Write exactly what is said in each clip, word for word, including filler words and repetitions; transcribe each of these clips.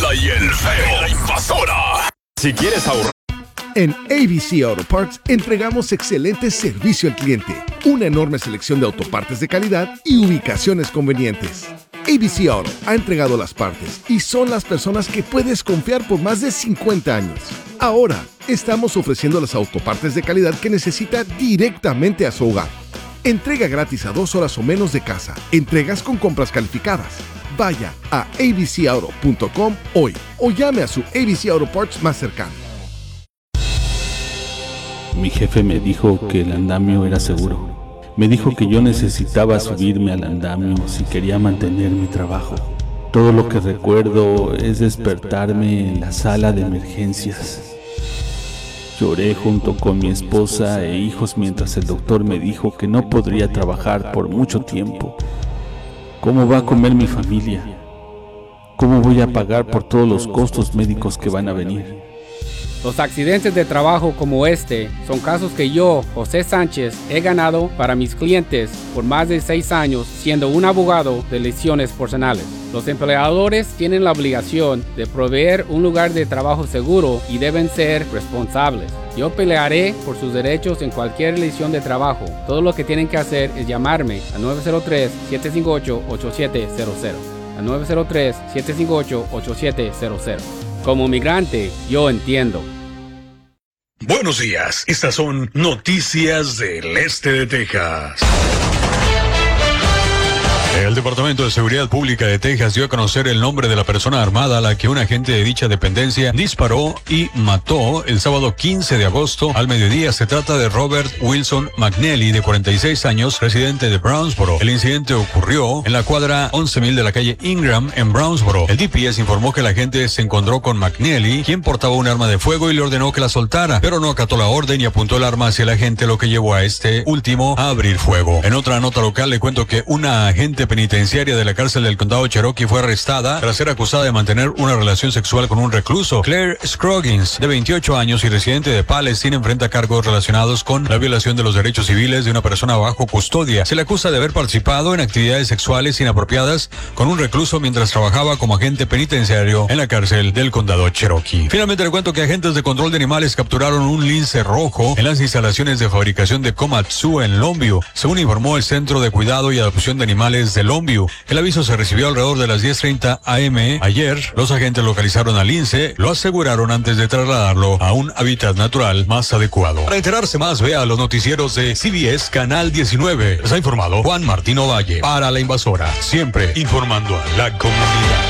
mala y el feo. La Invasora. Si quieres ahorrar. En A B C Auto Parts entregamos excelente servicio al cliente, una enorme selección de autopartes de calidad y ubicaciones convenientes. A B C Auto ha entregado las partes y son las personas que puedes confiar por más de cincuenta años. Ahora, estamos ofreciendo las autopartes de calidad que necesita directamente a su hogar. Entrega gratis a dos horas o menos de casa. Entregas con compras calificadas. Vaya a a b c auto punto com hoy o llame a su A B C Auto Parts más cercano. Mi jefe me dijo que el andamio era seguro. Me dijo que yo necesitaba subirme al andamio si quería mantener mi trabajo. Todo lo que recuerdo es despertarme en la sala de emergencias. Lloré junto con mi esposa e hijos mientras el doctor me dijo que no podría trabajar por mucho tiempo. ¿Cómo va a comer mi familia? ¿Cómo voy a pagar por todos los costos médicos que van a venir? Los accidentes de trabajo como este son casos que yo, José Sánchez, he ganado para mis clientes por más de seis años siendo un abogado de lesiones personales. Los empleadores tienen la obligación de proveer un lugar de trabajo seguro y deben ser responsables. Yo pelearé por sus derechos en cualquier lesión de trabajo. Todo lo que tienen que hacer es llamarme a nueve cero tres, siete cinco ocho, ocho siete cero cero. A nueve cero tres, siete cinco ocho, ocho siete cero cero. Como migrante, yo entiendo. Buenos días, estas son noticias del este de Texas. El Departamento de Seguridad Pública de Texas dio a conocer el nombre de la persona armada a la que un agente de dicha dependencia disparó y mató el sábado quince de agosto al mediodía. Se trata de Robert Wilson McNally, de cuarenta y seis años, residente de Brownsboro. El incidente ocurrió en la cuadra once mil de la calle Ingram en Brownsboro. El D P S informó que el agente se encontró con McNally, quien portaba un arma de fuego, y le ordenó que la soltara, pero no acató la orden y apuntó el arma hacia el agente, lo que llevó a este último a abrir fuego. En otra nota local le cuento que una agente penitenciaria de la cárcel del condado Cherokee fue arrestada tras ser acusada de mantener una relación sexual con un recluso. Claire Scroggins, de veintiocho años y residente de Palestine, enfrenta cargos relacionados con la violación de los derechos civiles de una persona bajo custodia. Se le acusa de haber participado en actividades sexuales inapropiadas con un recluso mientras trabajaba como agente penitenciario en la cárcel del condado Cherokee. Finalmente le cuento que agentes de control de animales capturaron un lince rojo en las instalaciones de fabricación de Komatsu en Longview, según informó el Centro de Cuidado y Adopción de Animales de Longview. El aviso se recibió alrededor de las diez treinta a eme ayer. Los agentes localizaron al lince, lo aseguraron antes de trasladarlo a un hábitat natural más adecuado. Para enterarse más, vea los noticieros de C B S Canal diecinueve. Les ha informado Juan Martín Ovalle para La Invasora, siempre informando a la comunidad.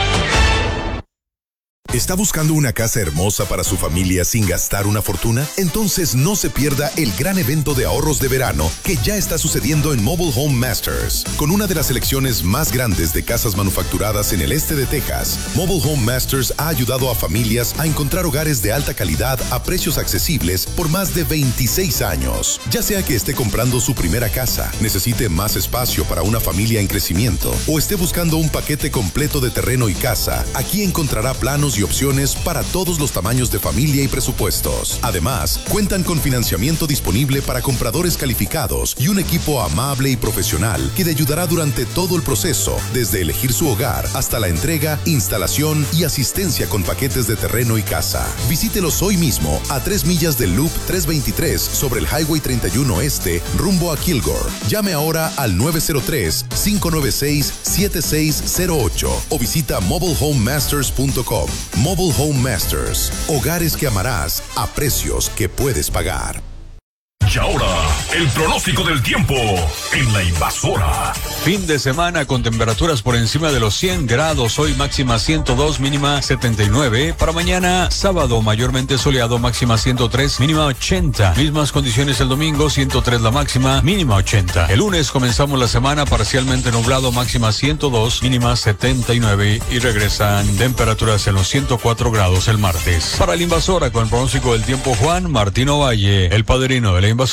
¿Está buscando una casa hermosa para su familia sin gastar una fortuna? Entonces no se pierda el gran evento de ahorros de verano que ya está sucediendo en Mobile Home Masters. Con una de las selecciones más grandes de casas manufacturadas en el este de Texas, Mobile Home Masters ha ayudado a familias a encontrar hogares de alta calidad a precios accesibles por más de veintiséis años. Ya sea que esté comprando su primera casa, necesite más espacio para una familia en crecimiento o esté buscando un paquete completo de terreno y casa, aquí encontrará planos y opciones para todos los tamaños de familia y presupuestos. Además, cuentan con financiamiento disponible para compradores calificados y un equipo amable y profesional que le ayudará durante todo el proceso, desde elegir su hogar hasta la entrega, instalación y asistencia con paquetes de terreno y casa. Visítelos hoy mismo a tres millas del Loop trescientos veintitrés sobre el Highway treinta y uno Este, rumbo a Kilgore. Llame ahora al nueve cero tres, cinco nueve seis, siete seis cero ocho o visita mobile home masters punto com. Mobile Home Masters, hogares que amarás a precios que puedes pagar. Y ahora, el pronóstico del tiempo en La Invasora. Fin de semana con temperaturas por encima de los cien grados. Hoy máxima ciento dos, mínima setenta y nueve. Para mañana, sábado, mayormente soleado, máxima ciento tres, mínima ochenta. Mismas condiciones el domingo, ciento tres la máxima, mínima ochenta. El lunes comenzamos la semana parcialmente nublado, máxima ciento dos, mínima setenta y nueve. Y regresan temperaturas en los ciento cuatro grados el martes. Para La Invasora, con el pronóstico del tiempo, Juan Martín Ovalle, el padrino de La Invasora.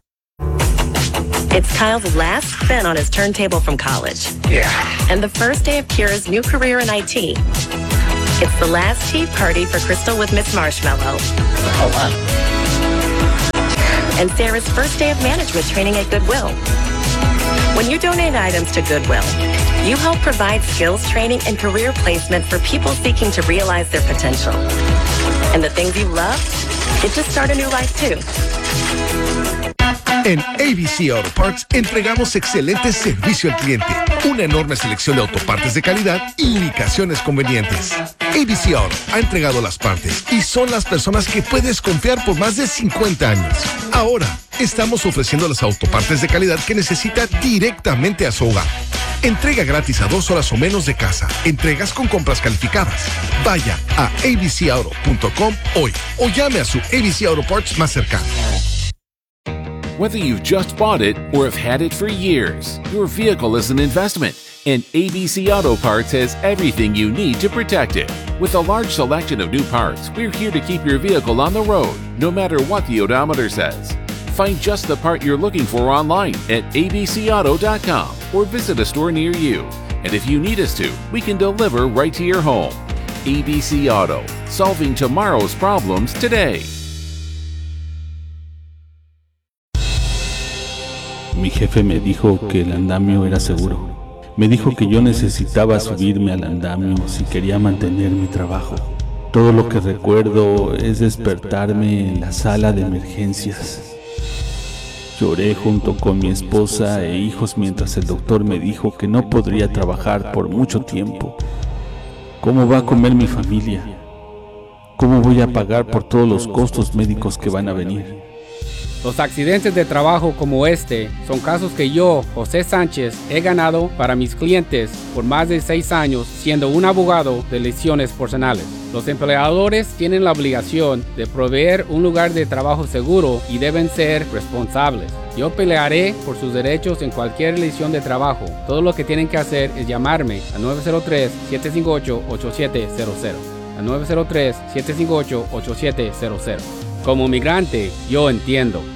It's Kyle's last spin on his turntable from college. Yeah. And the first day of Kira's new career in I T. It's the last tea party for Crystal with Miss Marshmallow. Oh, wow. And Sarah's first day of management training at Goodwill. When you donate items to Goodwill, you help provide skills training and career placement for people seeking to realize their potential. And the things you love get to start a new life too. En A B C Auto Parts entregamos excelente servicio al cliente, una enorme selección de autopartes de calidad y ubicaciones convenientes. A B C Auto ha entregado las partes y son las personas que puedes confiar por más de cincuenta años. Ahora, estamos ofreciendo las autopartes de calidad que necesita directamente a su hogar. Entrega gratis a dos horas o menos de casa. Entregas con compras calificadas. Vaya a a b c auto punto com hoy o llame a su A B C Auto Parts más cercano. Whether you've just bought it or have had it for years, your vehicle is an investment, and A B C Auto Parts has everything you need to protect it. With a large selection of new parts, we're here to keep your vehicle on the road, no matter what the odometer says. Find just the part you're looking for online at a b c auto dot com or visit a store near you. And if you need us to, we can deliver right to your home. A B C Auto, solving tomorrow's problems today. Mi jefe me dijo que el andamio era seguro. Me dijo que yo necesitaba subirme al andamio si quería mantener mi trabajo. Todo lo que recuerdo es despertarme en la sala de emergencias. Lloré junto con mi esposa e hijos mientras el doctor me dijo que no podría trabajar por mucho tiempo. ¿Cómo va a comer mi familia? ¿Cómo voy a pagar por todos los costos médicos que van a venir? Los accidentes de trabajo como este son casos que yo, José Sánchez, he ganado para mis clientes por más de seis años siendo un abogado de lesiones personales. Los empleadores tienen la obligación de proveer un lugar de trabajo seguro y deben ser responsables. Yo pelearé por sus derechos en cualquier lesión de trabajo. Todo lo que tienen que hacer es llamarme a nueve cero tres, siete cinco ocho, ocho siete cero cero. A nueve cero tres, siete cinco ocho, ocho siete cero cero. Como migrante, yo entiendo.